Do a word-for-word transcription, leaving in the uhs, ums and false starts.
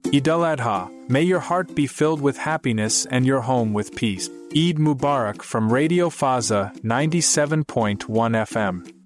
Eid al-Adha, may your heart be filled with happiness and your home with peace. Eid Mubarak from Radio Faza ninety-seven point one F M.